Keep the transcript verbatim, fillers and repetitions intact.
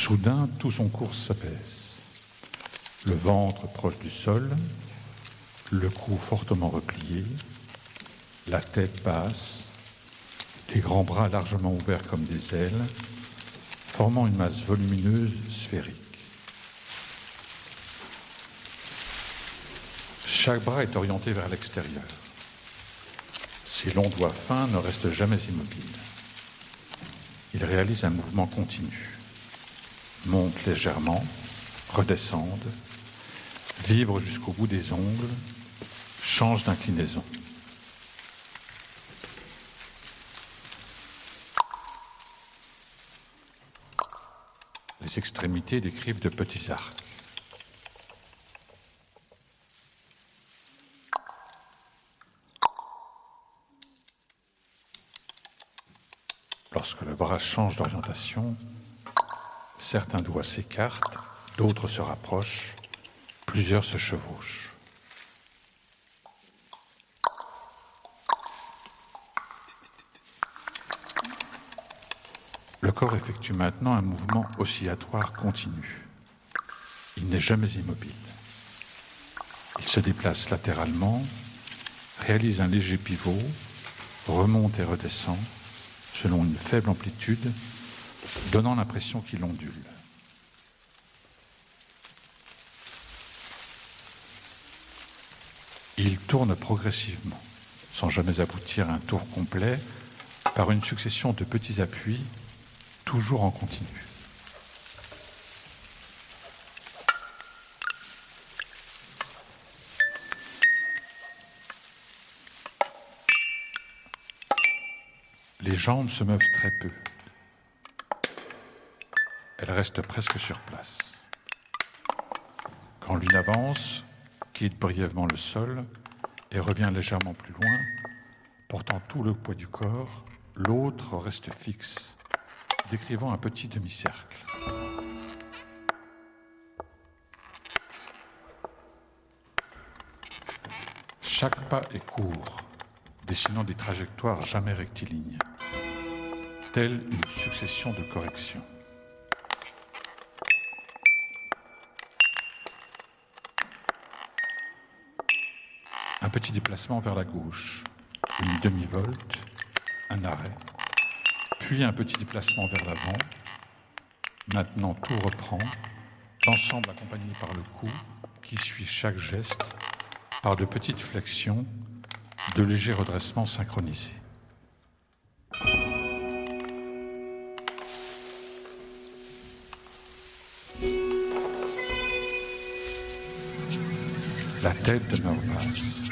Soudain, tout son cours s'apaise. Le ventre proche du sol, le cou fortement replié, la tête basse, les grands bras largement ouverts comme des ailes, formant une masse volumineuse sphérique. Chaque bras est orienté vers l'extérieur. Ses longs doigts fins ne restent jamais immobiles. Ils réalisent un mouvement continu, montent légèrement, redescendent, vibrent jusqu'au bout des ongles, changent d'inclinaison. Les extrémités décrivent de petits arcs. Lorsque le bras change d'orientation, certains doigts s'écartent, d'autres se rapprochent, plusieurs se chevauchent. Le corps effectue maintenant un mouvement oscillatoire continu. Il n'est jamais immobile. Il se déplace latéralement, réalise un léger pivot, remonte et redescend selon une faible amplitude, donnant l'impression qu'il ondule. Il tourne progressivement, sans jamais aboutir à un tour complet, par une succession de petits appuis, toujours en continu. Les jambes se meuvent très peu. Elles restent presque sur place. Quand l'une avance, quitte brièvement le sol et revient légèrement plus loin, portant tout le poids du corps, l'autre reste fixe, décrivant un petit demi-cercle. Chaque pas est court, dessinant des trajectoires jamais rectilignes, telle une succession de corrections. Un petit déplacement vers la gauche, une demi-volte, un arrêt, puis un petit déplacement vers l'avant. Maintenant, tout reprend, l'ensemble accompagné par le cou, qui suit chaque geste par de petites flexions, de légers redressements synchronisés. La tête demeure basse.